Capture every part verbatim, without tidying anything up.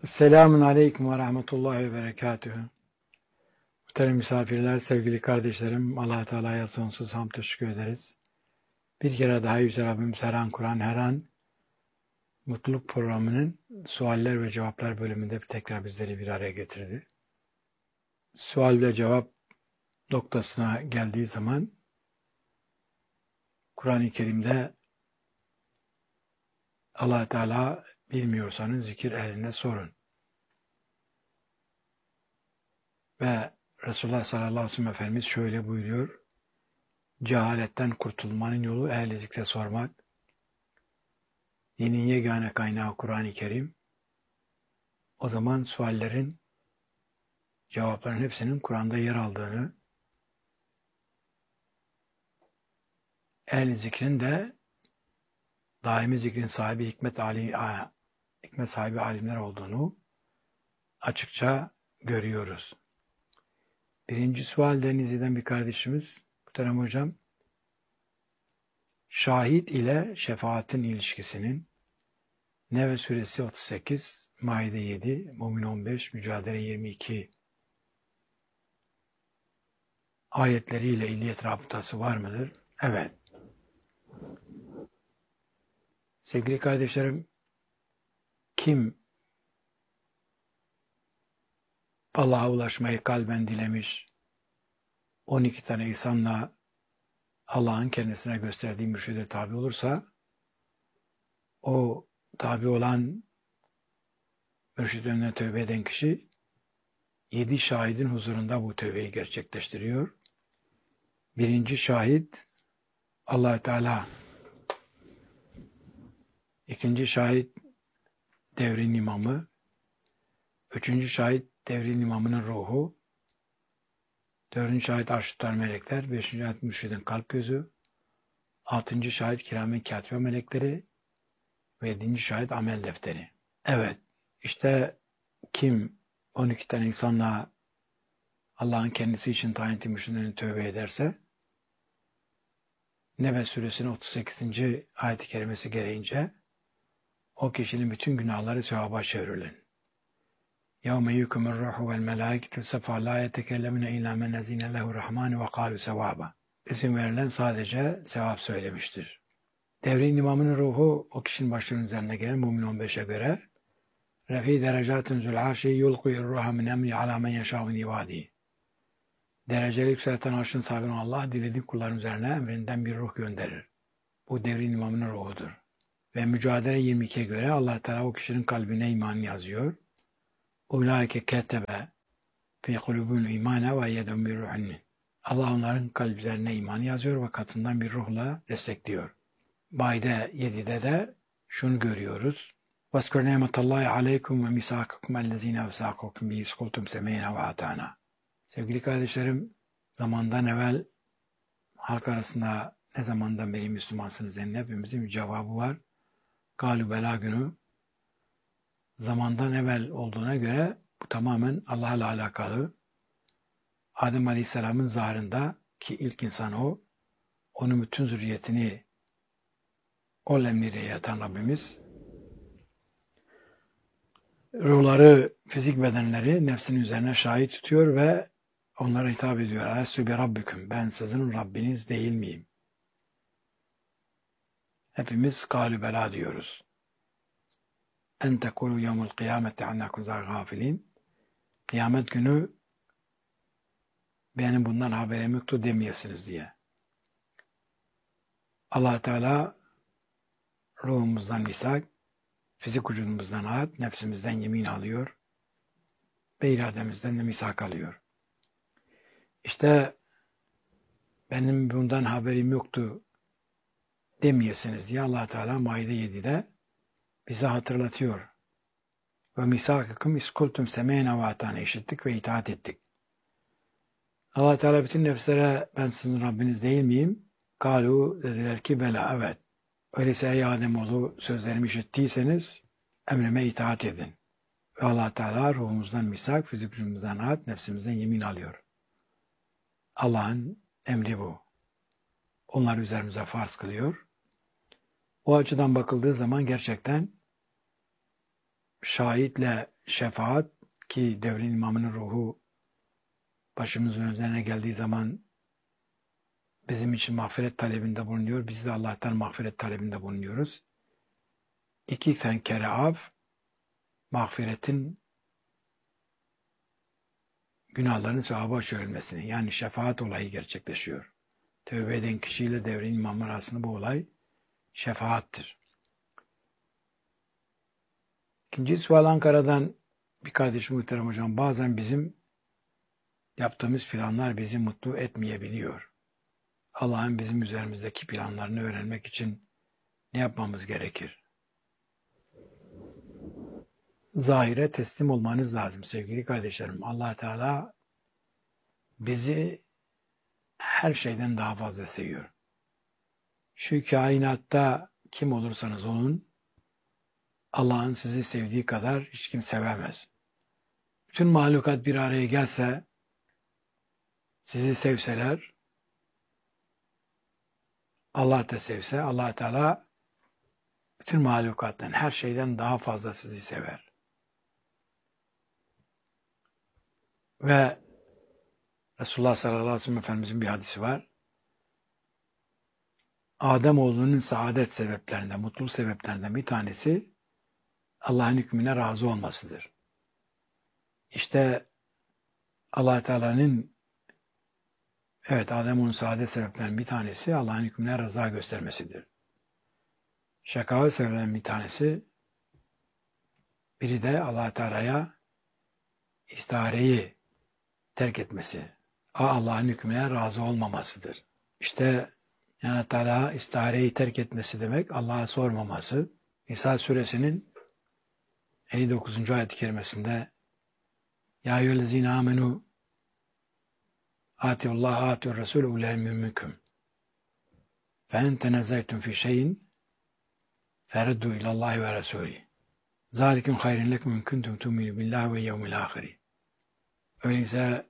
Selamun Aleyküm ve Rahmetullahi ve Berekatühü. Muhterem misafirler, sevgili kardeşlerim, Allah Teala'ya sonsuz hamd teşekkür ederiz. Bir kere daha Yüce Rabbimiz her an Kur'an, her an Mutluluk programının sualler ve cevaplar bölümünde tekrar bizleri bir araya getirdi. Sual ve cevap noktasına geldiği zaman Kur'an-ı Kerim'de Allah Teala bilmiyorsanız zikir ehline sorun. Ve Resulullah sallallahu aleyhi ve sellem Efendimiz şöyle buyuruyor: cehaletten kurtulmanın yolu ehl-i zikre sormak. Dinin yegane kaynağı Kur'an-ı Kerim. O zaman suallerin, cevapların hepsinin Kur'an'da yer aldığını, ehl-i zikrin de daimi zikrin sahibi, hikmet, ali, hikmet sahibi alimler olduğunu açıkça görüyoruz. Birinci sual Denizli'den bir kardeşimiz, muhterem hocam, şahit ile şefaatin ilişkisinin Nebe suresi otuz sekiz, Maide yedi, Mümin on beş, Mücadele yirmi iki ayetleriyle illiyet rabıtası var mıdır? Evet. Sevgili kardeşlerim, kim Allah'a ulaşmayı kalben dilemiş, on iki tane insanla Allah'ın kendisine gösterdiği mürşide tabi olursa, o tabi olan mürşid önüne tövbe eden kişi, yedi şahidin huzurunda bu tövbeyi gerçekleştiriyor. Birinci şahit Allah-u Teala, ikinci şahit devrin imamı, üçüncü şahit devrin imamının ruhu, dördüncü şahit arş tutan melekler, beşinci şahit mürşidin kalp gözü, altıncı şahit kiramen katibe melekleri ve yedinci şahit amel defteri. Evet, işte kim on iki tane insanla Allah'ın kendisi için tayin ettiği mürşidine tövbe ederse, Nebe suresinin otuz sekizinci ayet-i kerimesi gereğince o kişinin bütün günahları sevaba çevrilir. يَوْمَ يُكُمُ الرُّحُ وَالْمَلَائِكَةُ سَفَى لَا يَتَكَلَّمُونَ إِلَّا مَنْ أَذِنَ لَهُ الرَّحْمَنُ وَقَالُوا سَوَابًا. İzin verilen sadece sevap söylemiştir. Devrin imamının ruhu o kişinin başının üzerine gelir. Mümin on beşe göre Refi derecatun zul arşi yulqiyur ruha min emri ala men yeşâ min ibâdî. Dereceli yükselten arşın sahibi Allah dilediği kulların üzerine emrinden bir ruh gönderir. Bu devrin imamının ruhudur. Ve Mücadele yirmi ikiye göre Allah Teala o kişinin kalbine iman yazıyor. Ulaike ketebe fi kulubun imana ve yedun bir ruhun. Allah onların kalplerine iman yazıyor ve katından bir ruhla destekliyor. Maide yedide de şunu görüyoruz. وَاسْكُرْ نِعْمَةَ اللّٰهِ عَلَيْكُمْ وَمِسَاكُكُمْ اَلَّذ۪ينَ وَسَاقُكُمْ بِهِ اسْكُلْتُمْ سَمَيْنَ وَاَتَانَا. Sevgili kardeşlerim, zamandan evvel halk arasında ne zamandan beri Müslümansınız diye hepimizin bir cevabı var. Galu bela günü. Zamandan evvel olduğuna göre bu tamamen Allah'la alakalı. Adem Aleyhisselam'ın zahrında ki ilk insan o, onun bütün zürriyetini o lemleriye yatan Rabbimiz, ruhları, fizik bedenleri nefsinin üzerine şahit tutuyor ve onlara hitap ediyor. Alestü bi rabbiküm, ben sizin Rabbiniz değil miyim? Hepimiz gâlü bela diyoruz. En tekulu yevmul kıyameti anna kuzâ gâfilin. Kıyamet günü benim bundan haberim yoktu demeyesiniz diye. Allah Teala ruhumuzdan misak, fizik vücudumuzdan ahd, nefsimizden yemin alıyor ve irademizden de misak alıyor. İşte benim bundan haberim yoktu demeyesiniz diye Allah Teala Maide yedide bize hatırlatıyor. Ve misakıkım iskultum semeyne ve atane, işittik ve itaat ettik. Allah Teala bütün nefslere ben sizin Rabbiniz değil miyim? Kalu, dediler ki bela, evet. Öyleyse ey Ademoğlu sözlerimi işittiyseniz emrime itaat edin. Ve Allah Teala ruhumuzdan misak, fizik vücudumuzdan ahd, nefsimizden yemin alıyor. Allah'ın emri bu. Onlar üzerimize farz kılıyor. O açıdan bakıldığı zaman gerçekten şahitle şefaat ki devrin imamının ruhu başımızın üzerine geldiği zaman bizim için mağfiret talebinde bulunuyor. Biz de Allah'tan mağfiret talebinde bulunuyoruz. İki fenkere av, mağfiretin günahların sevaba çevrilmesini, yani şefaat olayı gerçekleşiyor. Tövbe eden kişiyle devrin imamı arasında bu olay şefaattir. İkinci sual Ankara'dan bir kardeşim muhterem hocam. Bazen bizim yaptığımız planlar bizi mutlu etmeyebiliyor. Allah'ın bizim üzerimizdeki planlarını öğrenmek için ne yapmamız gerekir? Zahire teslim olmanız lazım sevgili kardeşlerim. Allah Teala bizi her şeyden daha fazla seviyor. Şu kainatta kim olursanız olun, Allah'ın sizi sevdiği kadar hiç kim sevemez. Bütün mahlukat bir araya gelse, sizi sevseler, Allah da sevse, Allah Teala bütün mahlukattan, her şeyden daha fazla sizi sever. Ve Resulullah sallallahu aleyhi ve sellem Efendimizin bir hadisi var. Ademoğlunun saadet sebeplerinden, mutluluk sebeplerinden bir tanesi Allah'ın hükmüne razı olmasıdır. İşte Allah Teala'nın evet Ademoğlunun saadet sebeplerinden bir tanesi Allah'ın hükmüne rıza göstermesidir. Şakavet sebeplerinden bir tanesi biri de Allah Teala'ya istihareyi terk etmesi, Allah'ın hükmüne razı olmamasıdır. İşte yani Teala istihareyi terk etmesi demek Allah'a sormaması. Nisa suresinin elli dokuzuncu ayet-i kerimesinde Ya eyyühellezine amenu atiullah atiur resul ulâ minkum fe en tenezaytum fi şeyin fereddu ilallahi ve resulih zâlikum hayrun lekum in kuntum tu'minu billahi ve yevmil ahiri. Öyleyse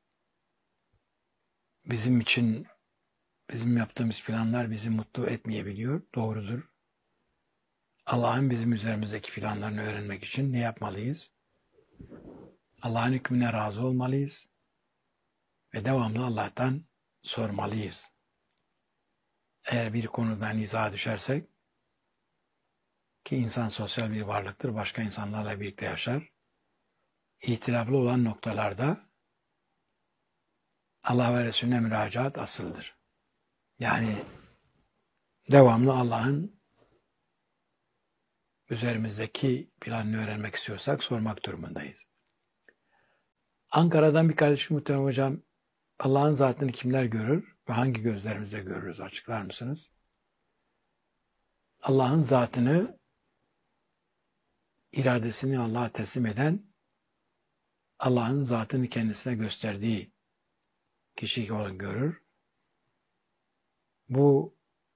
bizim için bizim yaptığımız planlar bizi mutlu etmeyebiliyor. Doğrudur. Allah'ın bizim üzerimizdeki planlarını öğrenmek için ne yapmalıyız? Allah'ın hükmüne razı olmalıyız ve devamlı Allah'tan sormalıyız. Eğer bir konuda nizaha düşersek, ki insan sosyal bir varlıktır, başka insanlarla birlikte yaşar, ihtilaflı olan noktalarda Allah ve Resulüne müracaat asıldır. Yani devamlı Allah'ın üzerimizdeki planını öğrenmek istiyorsak sormak durumundayız. Ankara'dan bir kardeşim muhterem hocam, Allah'ın zatını kimler görür ve hangi gözlerimizle görürüz? Açıklar mısınız? Allah'ın zatını, iradesini Allah'a teslim eden, Allah'ın zatını kendisine gösterdiği kişi olarak görür. Bu,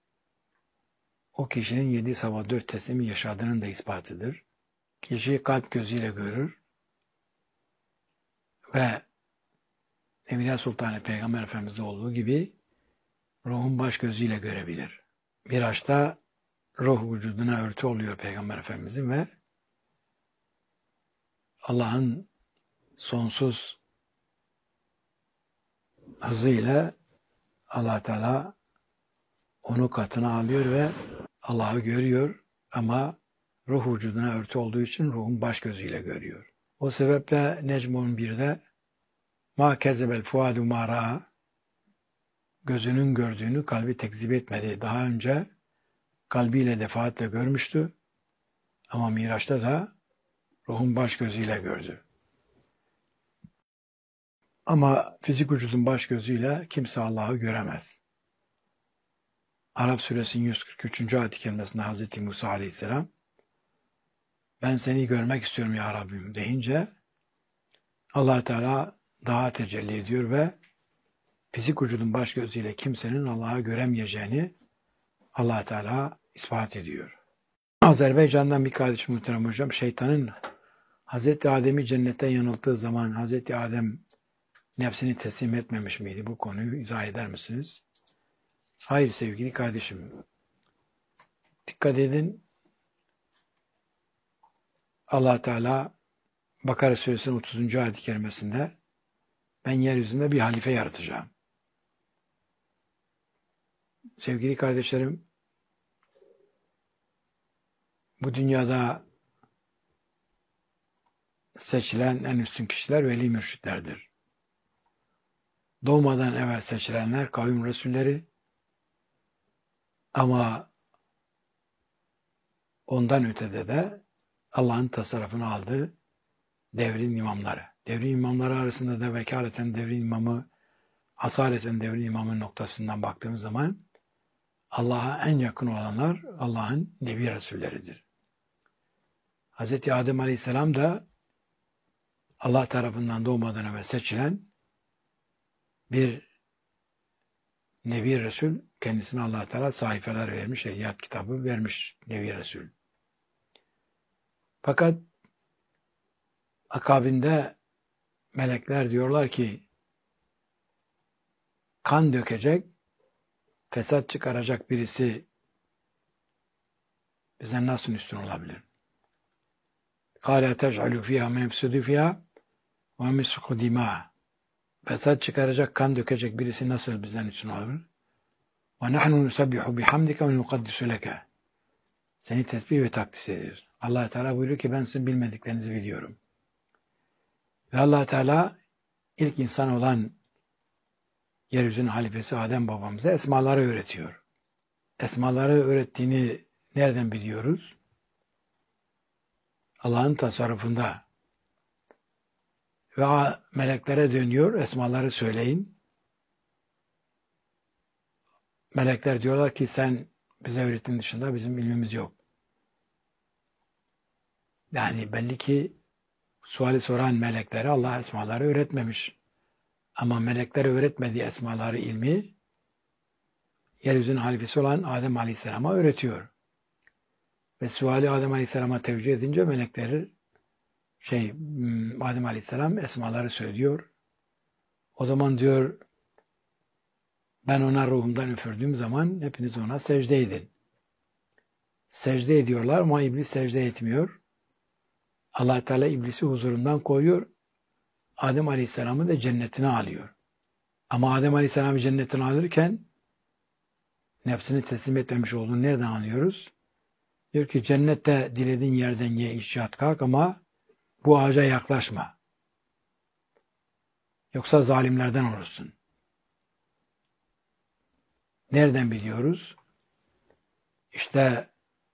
o kişinin yedi sabah dört teslimi yaşadığının da ispatıdır. Kişi kalp gözüyle görür ve Evliya Sultanı Peygamber Efendimiz'de olduğu gibi ruhun baş gözüyle görebilir. Miraç'ta ruh vücuduna örtü oluyor Peygamber Efendimiz'in ve Allah'ın sonsuz hızıyla Allah Teala onu katına alıyor ve Allah'ı görüyor ama ruh vücuduna örtü olduğu için ruhun baş gözüyle görüyor. O sebeple Necm on birde ma kezebel fuadu ma ra'a, gözünün gördüğünü kalbi tekzip etmedi. Daha önce kalbiyle defaatle görmüştü ama Miraç'ta da ruhun baş gözüyle gördü. Ama fizik vücudun baş gözüyle kimse Allah'ı göremez. Arap suresinin yüz kırk üçüncü ayet-i kerimesinde Hazreti Musa aleyhisselam ben seni görmek istiyorum ya Rabbim deyince Allah Teala daha tecelli ediyor ve fizik vücudun baş gözüyle kimsenin Allah'ı göremeyeceğini Allah Teala ispat ediyor. Azerbaycan'dan bir kardeşim muhterem hocam, şeytanın Hazreti Adem'i cennetten yanılttığı zaman Hazreti Adem nefsini teslim etmemiş miydi? Bu konuyu izah eder misiniz? Hayır sevgili kardeşim. Dikkat edin. Allah Teala Bakara Suresinin otuzuncu ayet-i kerimesinde ben yeryüzünde bir halife yaratacağım. Sevgili kardeşlerim, bu dünyada seçilen en üstün kişiler veli mürşitlerdir. Doğmadan evvel seçilenler kavim resulleri, ama ondan ötede de Allah'ın tasarrufunu aldığı devrin imamları. Devrin imamları arasında da vekaleten devrin imamı, asaleten devrin imamı noktasından baktığımız zaman Allah'a en yakın olanlar Allah'ın Nebi Resulleridir. Hz. Adem Aleyhisselam da Allah tarafından doğmadan evvel seçilen bir Nebi Resul, kendisine Allah Teala sayfeler vermiş, şeriat kitabı vermiş Nebi Resul. Fakat akabinde melekler diyorlar ki kan dökecek, fesat çıkaracak birisi bizden nasıl üstün olabilir? قَالَ تَجْعَلُ فِيهَا مَيْفْسُدُ فِيهَا وَمِسْخُ دِمَاءَ Fesat çıkaracak, kan dökecek birisi nasıl bizden üstün olabilir? وَنَحْنُ نُسَبِّحُ بِحَمْدِكَ وَنُقَدِّسُ لَكَ Seni tesbih ve takdis ediyoruz. Allah Teala buyuruyor ki ben sizin bilmediklerinizi biliyorum. Ve Allah Teala ilk insan olan yeryüzünün halifesi Adem babamıza esmaları öğretiyor. Esmaları öğrettiğini nereden biliyoruz? Allah'ın tasarrufunda. Ve meleklere dönüyor, esmaları söyleyin. Melekler diyorlar ki sen bize öğrettiğin dışında bizim ilmimiz yok. Yani belli ki suali soran meleklere Allah esmaları öğretmemiş. Ama meleklere öğretmediği esmaları, ilmi yeryüzünün halifesi olan Adem Aleyhisselam'a öğretiyor. Ve suali Adem Aleyhisselam'a tevcih edince melekleri şey Adem Aleyhisselam esmaları söylüyor. O zaman diyor ben ona ruhumdan üfürdüğüm zaman hepiniz ona secde edin. Secde ediyorlar ama iblis secde etmiyor. Allah Teala iblisi huzurundan koyuyor. Adem Aleyhisselam'ı da cennetine alıyor. Ama Adem Aleyhisselam'ı cennetine alırken nefsini teslim etmemiş olduğunu nereden anlıyoruz? Diyor ki cennette dilediğin yerden ye, iç, yat, kalk ama bu ağaca yaklaşma. Yoksa zalimlerden olursun. Nereden biliyoruz? İşte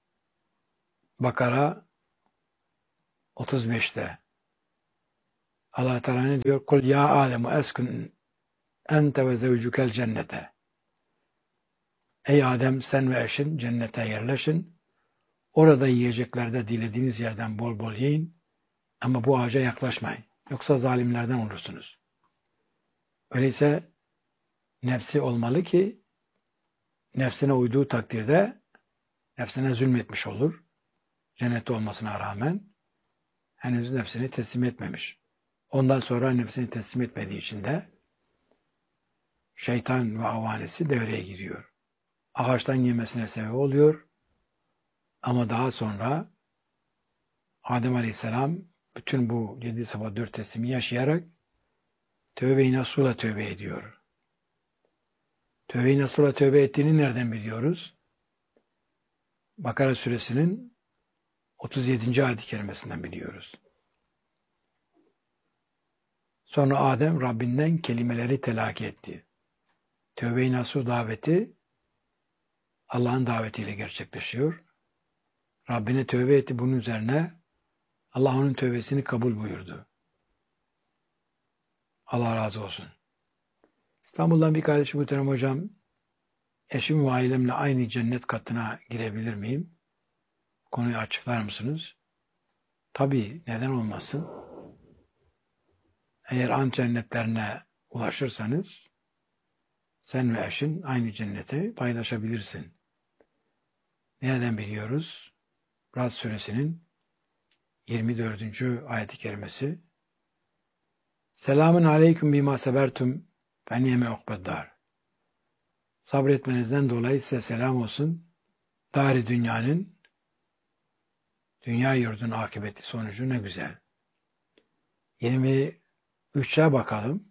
Bakara otuz beşte Allah Teala ne diyor? Kul ya Adem eskün ente ve zevcukel cennete. Ey Adem sen ve eşin cennete yerleşin. Orada yiyeceklerde dilediğiniz yerden bol bol yiyin. Ama bu ağaca yaklaşmayın. Yoksa zalimlerden olursunuz. Öyleyse nefsi olmalı ki nefsine uyduğu takdirde nefsine zulmetmiş olur. Cennette olmasına rağmen henüz nefsini teslim etmemiş. Ondan sonra nefsini teslim etmediği için de şeytan ve avanesi devreye giriyor. Ağaçtan yemesine sebep oluyor. Ama daha sonra Adem Aleyhisselam bütün bu yedi sabah dört teslimi yaşayarak tövbe-i nasuhla tövbe ediyor. Tövbe-i nasuhla tövbe ettiğini nereden biliyoruz? Bakara suresinin otuz yedinci ayet-i kerimesinden biliyoruz. Sonra Adem Rabbinden kelimeleri telakki etti. Tövbe-i nasuh daveti Allah'ın davetiyle gerçekleşiyor. Rabbine tövbe etti, bunun üzerine Allah onun tövbesini kabul buyurdu. Allah razı olsun. İstanbul'dan bir kardeşim muhterem hocam, eşim ve ailemle aynı cennet katına girebilir miyim? Konuyu açıklar mısınız? Tabii, neden olmasın? Eğer an cennetlerine ulaşırsanız sen ve eşin aynı cennete paylaşabilirsin. Nereden biliyoruz? Rad suresinin yirmi dördüncü ayet-i kerimesi. Selamun aleyküm bima sebertum fe niyeme ukbeddar. Sabretmenizden dolayı size selam olsun. Dar-ı dünyanın Dünya yurdun akıbeti sonucu ne güzel. yirmi üçe bakalım.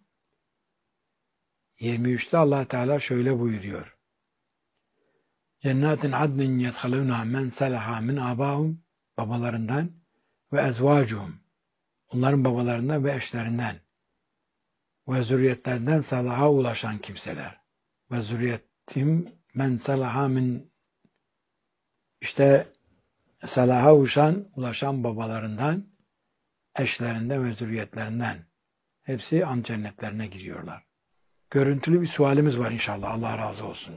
yirmi üçte Allah Teala şöyle buyuruyor. Cennetin adnin yedhalûnâ men selahâ min âbâhum, babalarından ve ezvâcuhum, onların babalarından ve eşlerinden ve zürriyetlerinden salaha ulaşan kimseler. Ve zürriyetim men salaha min, işte salaha ulaşan, ulaşan babalarından, eşlerinden ve zürriyetlerinden. Hepsi an cennetlerine giriyorlar. Görüntülü bir sualimiz var inşallah. Allah razı olsun.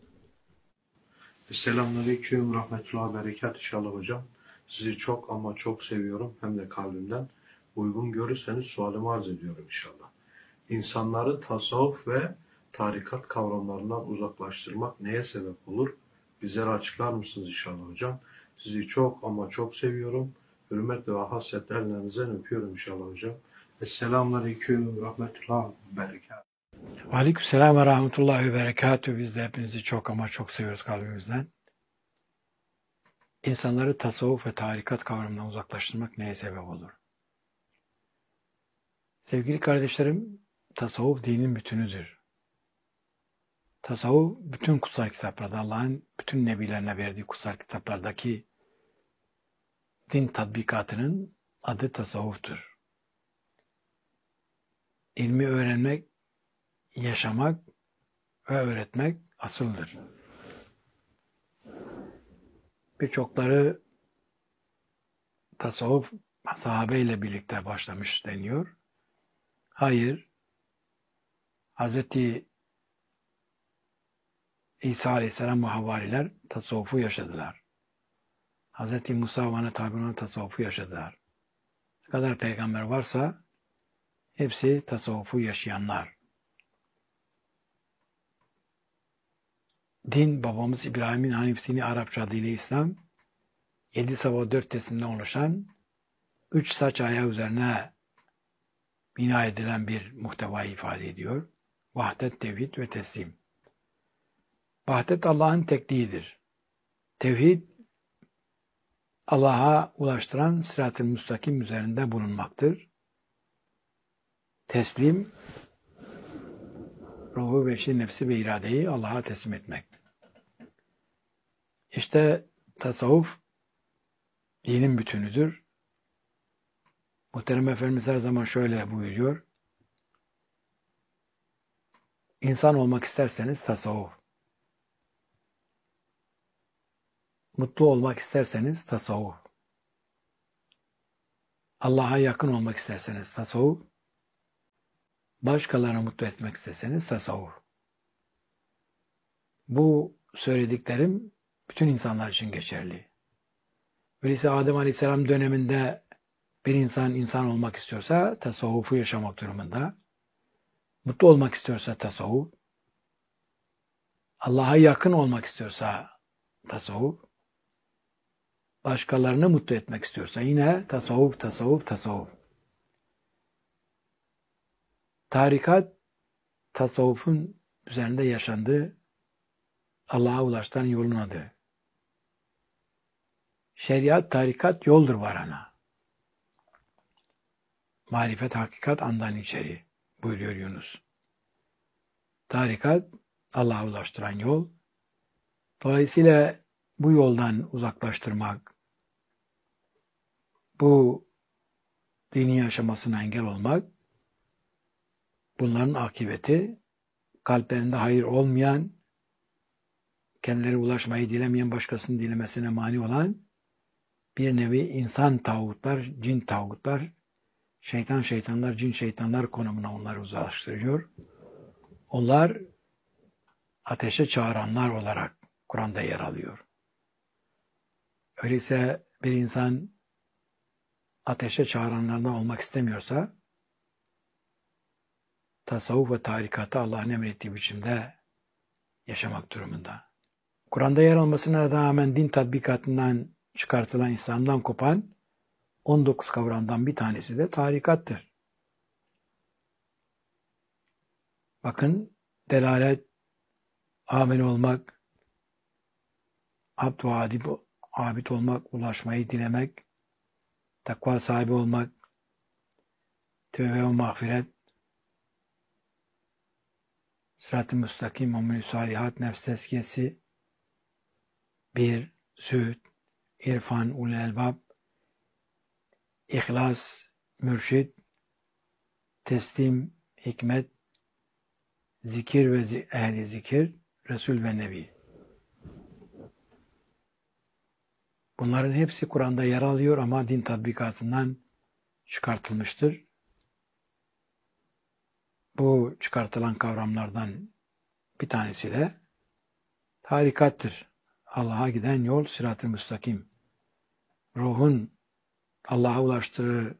Selamünaleyküm, rahmetullah, berekat inşallah hocam. Sizi çok ama çok seviyorum, hem de kalbimden. Uygun görürseniz sualımı arz ediyorum inşallah. İnsanları tasavvuf ve tarikat kavramlarından uzaklaştırmak neye sebep olur? Bizlere açıklar mısınız inşallah hocam? Sizi çok ama çok seviyorum. Hürmetle ve hasretle ellerinizden öpüyorum inşallah hocam. Selamünaleyküm, rahmetullah, berekat. Aleykümselam ve rahmetullahi ve berekatühü. Biz de hepinizi çok ama çok seviyoruz kalbimizden. İnsanları tasavvuf ve tarikat kavramından uzaklaştırmak neye sebep olur? Sevgili kardeşlerim, tasavvuf dinin bütünüdür. Tasavvuf bütün kutsal kitaplarda, Allah'ın bütün nebilerine verdiği kutsal kitaplardaki din tatbikatının adı tasavvuftur. İlmi öğrenmek, yaşamak ve öğretmek asıldır. Birçokları tasavvuf sahabeyle birlikte başlamış deniyor. Hayır, Hz. İsa Aleyhisselam ve havariler tasavvufu yaşadılar. Hz. Musa ve ona tabi olan tasavvufu yaşadılar. Ne kadar peygamber varsa hepsi tasavvufu yaşayanlar. Din, babamız İbrahim'in Hanifsini Arapça adıyla İslam, yedi sabah dört tesimden oluşan, üç saç ayağı üzerine bina edilen bir muhtevayı ifade ediyor. Vahdet, tevhid ve teslim. Vahdet Allah'ın tekliğidir. Tevhid, Allah'a ulaştıran sırat-ı müstakim üzerinde bulunmaktır. Teslim, ruhu, beşi, nefsi ve iradeyi Allah'a teslim etmek. İşte tasavvuf dinin bütünüdür. Muhterem Efendimiz her zaman şöyle buyuruyor. İnsan olmak isterseniz tasavvuf. Mutlu olmak isterseniz tasavvuf. Allah'a yakın olmak isterseniz tasavvuf. Başkalarını mutlu etmek isterseniz tasavvuf. Bu söylediklerim bütün insanlar için geçerli. Öyleyse Adem Aleyhisselam döneminde bir insan insan olmak istiyorsa tasavvufu yaşamak durumunda. Mutlu olmak istiyorsa tasavvuf. Allah'a yakın olmak istiyorsa tasavvuf. Başkalarını mutlu etmek istiyorsa yine tasavvuf, tasavvuf, tasavvuf. Tarikat, tasavvufun üzerinde yaşandığı Allah'a ulaştıran yolun adı. Şeriat, tarikat yoldur varana. Marifet, hakikat andan içeri buyuruyor Yunus. Tarikat, Allah'a ulaştıran yol. Dolayısıyla bu yoldan uzaklaştırmak, bu dini yaşamasına engel olmak, bunların akıbeti kalplerinde hayır olmayan, kendileri ulaşmayı dilemeyen, başkasının dilemesine mani olan bir nevi insan tağutlar, cin tağutlar, şeytan şeytanlar, cin şeytanlar konumuna onları uzaklaştırıyor. Onlar ateşe çağıranlar olarak Kur'an'da yer alıyor. Öyleyse bir insan ateşe çağıranlardan olmak istemiyorsa tasavvuf ve tarikatı Allah'ın emrettiği biçimde yaşamak durumunda. Kur'an'da yer almasına rağmen din tatbikatından çıkartılan, İslam'dan kopan on dokuz kavramdan bir tanesi de tarikattır. Bakın, delalet, amel olmak, abd ve abid olmak, ulaşmayı dilemek, takva sahibi olmak, tövbe ve mağfiret, sırat-ı müstakim, amel-i salihat, nefs tezkiyesi, bir, zühd, irfan, ul elbab, ihlas, mürşid, teslim, hikmet, zikir ve zi- ehli zikir, Resul ve Nebi. Bunların hepsi Kur'an'da yer alıyor ama din tatbikatından çıkartılmıştır. Bu çıkartılan kavramlardan bir tanesi de tarikattır. Allah'a giden yol sırat-ı müstakim. Ruhun Allah'a ulaştırır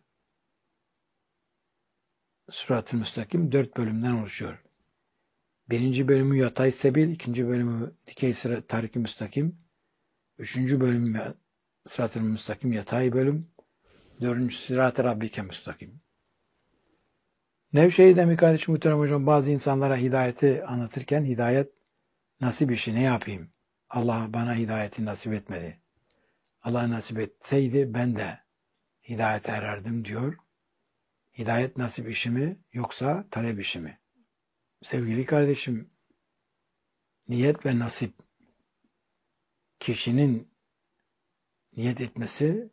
sırat-ı müstakim dört bölümden oluşuyor. Birinci bölümü yatay sebil, ikinci bölümü dikey sıra, tarik-i müstakim, üçüncü bölümü sırat-ı müstakim yatay bölüm, dördüncü sırat-ı rabbike müstakim. Nevşehir'de mi kardeşim muhterem hocam bazı insanlara hidayeti anlatırken hidayet nasip işi ne yapayım? Allah bana hidayeti nasip etmedi. Allah nasip etseydi ben de hidayete ererdim diyor. Hidayet nasip işi mi yoksa talep işi mi? Sevgili kardeşim, niyet ve nasip kişinin niyet etmesi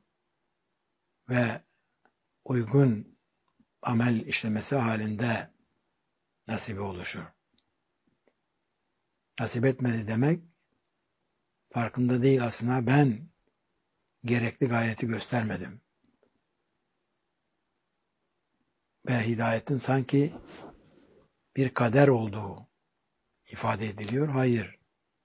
ve uygun amel işlemesi halinde nasibi oluşur. Nasip etmedi demek farkında değil aslında ben gerekli gayreti göstermedim. Ve hidayetin sanki bir kader olduğu ifade ediliyor. Hayır.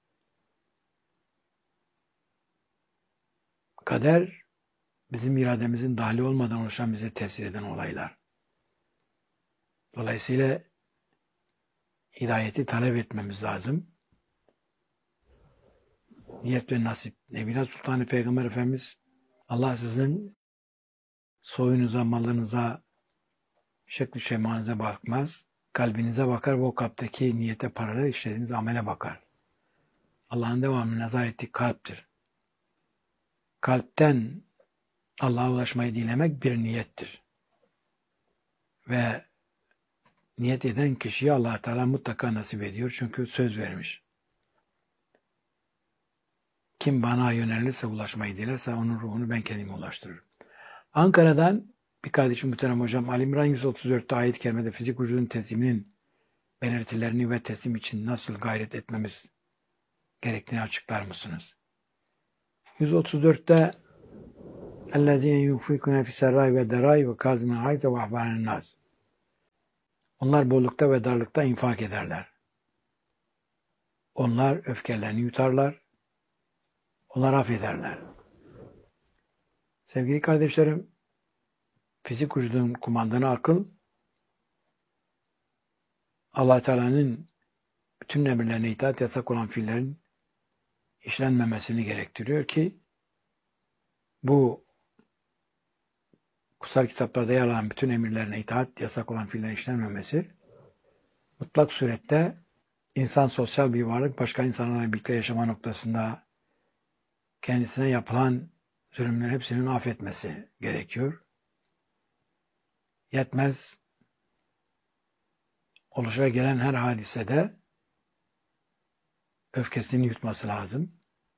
Kader bizim irademizin dahili olmadan oluşan bize tesir eden olaylar. Dolayısıyla hidayeti talep etmemiz lazım. Niyet ve nasip. Nebine Sultanı Peygamber Efendimiz Allah sizin soyunuza, malınıza, şekli şemanıza bakmaz. Kalbinize bakar ve o kalpteki niyete paralel işlediğiniz amele bakar. Allah'ın devamlı nazar ettiği kalptir. Kalpten Allah'a ulaşmayı dilemek bir niyettir. Ve niyet eden kişiye Allah Teala mutlaka nasip ediyor. Çünkü söz vermiş. Kim bana yönelirse, ulaşmayı dilerse onun ruhunu ben kendime ulaştırırım. Ankara'dan bir kardeşim muhterem hocam Ali İmran yüz otuz dörtte ayet-i kerimede fizik vücudun tesliminin belirtilerini ve teslim için nasıl gayret etmemiz gerektiğini açıklar mısınız? yüz otuz dörtte اَلَّذ۪ينَ يُنْفِقُونَ فِي السَّرَّاءِ وَالضَّرَّاءِ وَكَاظِمِينَ الْغَيْظَ وَأَعْوَانَ النَّاسِ. Onlar bollukta ve darlıkta infak ederler. Onlar öfkelerini yutarlar. Onlar affederler. Sevgili kardeşlerim, fizik vücudun kumandanı akıl, Allah Teala'nın bütün emirlerine itaat yasak olan fiillerin işlenmemesini gerektiriyor ki bu kutsal kitaplarda yer alan bütün emirlerine itaat yasak olan fiillerin işlenmemesi mutlak surette insan sosyal bir varlık başka insanlarla birlikte yaşama noktasında kendisine yapılan zulümlerin hepsinin affetmesi gerekiyor. Yetmez, oluşa gelen her hadisede öfkesini yutması lazım.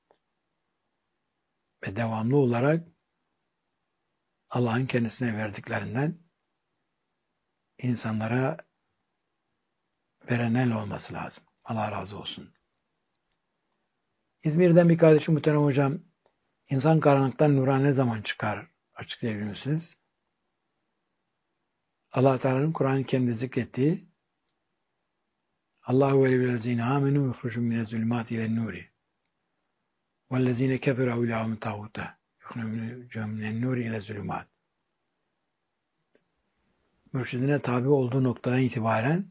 Ve devamlı olarak Allah'ın kendisine verdiklerinden insanlara veren el olması lazım. Allah razı olsun. İzmir'den bir kardeşim muhterem hocam, insan karanlıktan nura ne zaman çıkar? Açıklayabilir misiniz? Allah Teala'nın Kur'an-ı Kerim'de zikrettiği Allahu veliyyullezine amenu yukhrucun minez-zulümati ilen-nuri vellezine keferu evliyahum tağuta yukhrucun minen-nuri ile-zulümat. Mürşidine tabi olduğu noktadan itibaren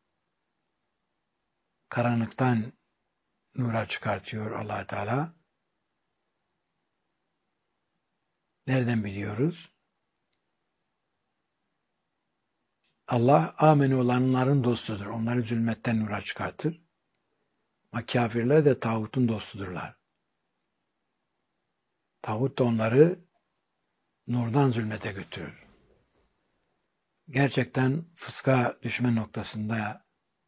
karanlıktan nura çıkartıyor Allah Teala. Nereden biliyoruz? Allah ameni olanların dostudur. Onları zulmetten nura çıkartır. Ama kafirler de tağutun dostudurlar. Tağut da onları nurdan zulmete götürür. Gerçekten fıska düşme noktasında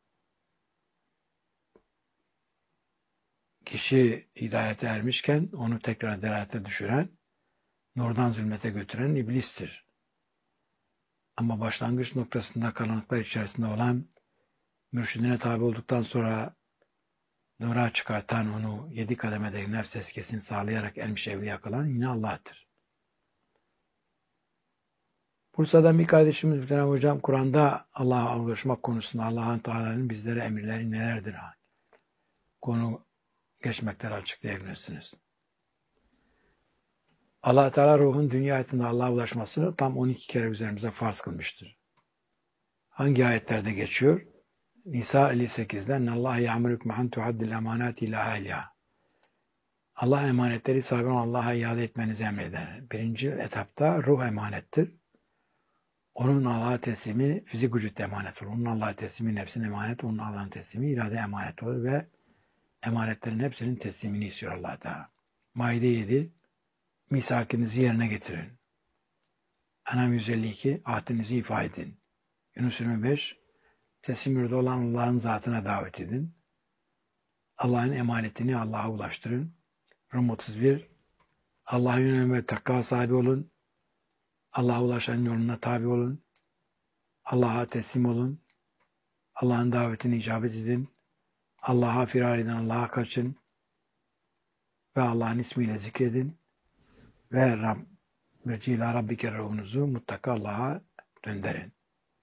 kişi hidayete ermişken onu tekrar delalete düşüren, nurdan zulmete götüren iblistir. Ama başlangıç noktasında karanlıklar içerisinde olan, mürşidine tabi olduktan sonra nura çıkartan, onu yedi kademede iner seskesini sağlayarak elmiş evliya kılan yine Allah'tır. Bursa'dan bir kardeşimiz Muhterem Hocam, Kur'an'da Allah'a ulaşmak konusunda Allah'ın Teala'nın bizlere emirleri nelerdir? Konu geçmekleri açıklayabilirsiniz. Allah Teala ruhun dünya hayatında Allah'a ulaşmasını tam on iki kere üzerimize farz kılmıştır. Hangi ayetlerde geçiyor? Nisa elli sekiz'den Allah ya'murukum an tuhaddil emanati ila ahliha. Allah emanetleri sahibi Allah'a iade etmenizi emreder. Birinci etapta ruh emanettir. Onun Allah'a teslimi fizik vücut emanet olur. Onun Allah'a teslimi nefsin emanet, onun Allah'ın teslimi irade emanet olur ve emanetlerin hepsinin teslimini istiyor Allah Teala. Maide yedi, misakinizi yerine getirin. Enam yüz elli iki, ahdinizi ifa edin. Yunus yirmi beş, teslim yurdu olan Allah'ın zatına davet edin. Allah'ın emanetini Allah'a ulaştırın. Rum otuz bir, Allah'a yönelin ve takva sahibi olun. Allah'a ulaşan yoluna tabi olun. Allah'a teslim olun. Allah'ın davetini icabet edin. Allah'a firar edin, Allah'a kaçın. Ve Allah'ın ismiyle zikredin. Ve Rab, Vecila Rabbike ruhunuzu mutlaka Allah'a döndürün.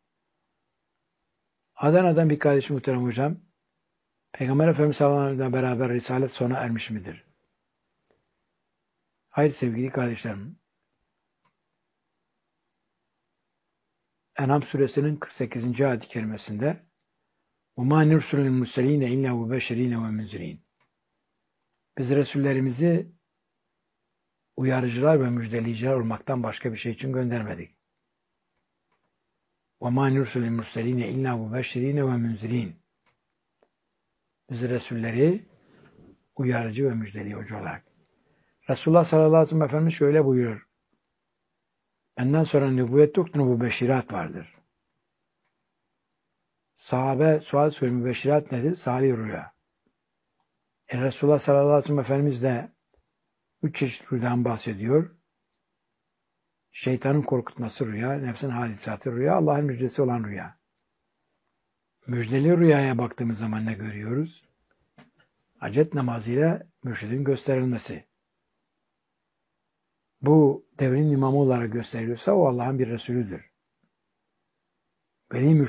Adana'dan bir kardeşim Muhterem Hocam, Peygamber Efendimiz sallallahu aleyhi ve sellem'le beraber Risalet sona ermiş midir? Hayır sevgili kardeşlerim. En'am suresinin kırk sekizinci ayet-i kerimesinde وَمَا نُرْسُلُ الْمُرْسَلِينَ اِلَّا وَبَشَرِينَ وَمُنْزِرِينَ Biz Resullerimizi uyarıcılar ve müjdeleyiciler olmaktan başka bir şey için göndermedik. وَمَا نُرْسُلُ الْمُرْسَلِينَ اِلَّا وَبَشَرِينَ وَمُنْزِرِينَ Biz Resulleri uyarıcı ve müjdeleyici olarak. Resulullah sallallahu aleyhi ve sellem Efendimiz şöyle buyurur. Benden sonra nübüvvet yoktur, bu beşirat vardır. Sahabe sual soruyor, mübeşşirat nedir? Salih rüya. E Resulullah sallallahu aleyhi ve sellem Efendimiz de üç çeşit rüyadan bahsediyor. Şeytanın korkutması rüya, nefsin hadisatı rüya, Allah'ın müjdesi olan rüya. Müjdeli rüyaya baktığımız zaman ne görüyoruz? Hacet namazıyla mürşidin gösterilmesi. Bu devrin imamı olarak gösteriliyorsa o Allah'ın bir Resulüdür. Veli